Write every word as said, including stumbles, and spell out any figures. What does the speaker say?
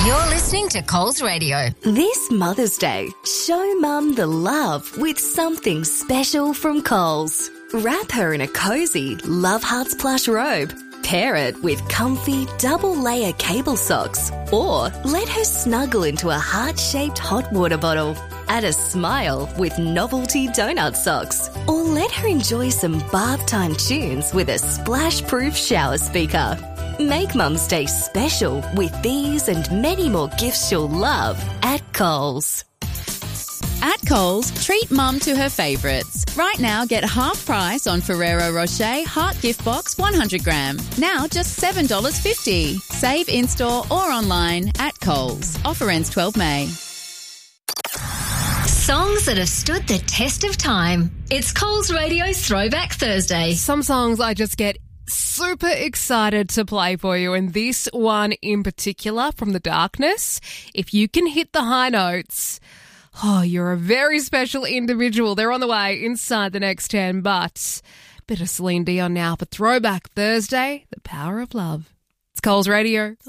You're listening to Coles Radio. This Mother's Day, show Mum the love with something special from Coles. Wrap her in a cosy Love Hearts plush robe. Pair it with comfy double-layer cable socks, or let her snuggle into a heart-shaped hot water bottle. Add a smile with novelty donut socks, or let her enjoy some bath time tunes with a splash-proof shower speaker. Make Mum's Day special with these and many more gifts she'll love at Coles. At Coles, treat Mum to her favourites. Right now, get half price on Ferrero Rocher Heart Gift Box one hundred gram. Now just seven dollars fifty. Save in-store or online at Coles. Offer ends twelve May. Songs that have stood the test of time. It's Coles Radio Throwback Thursday. Some songs I just get super excited to play for you, and this one in particular, From the Darkness. If you can hit the high notes, oh, you're a very special individual. They're on the way inside the next ten, but bit of Celine Dion now for Throwback Thursday, The Power of Love. It's Coles Radio.